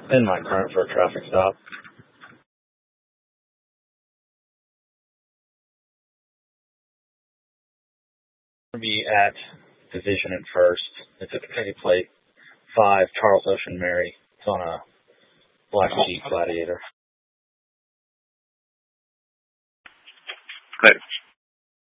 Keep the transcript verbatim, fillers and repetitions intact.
In my current for a traffic stop. We'll be at Division and First. It's a Kentucky Plate five Charles Ocean Mary. It's on a Black Jeep Gladiator. Good.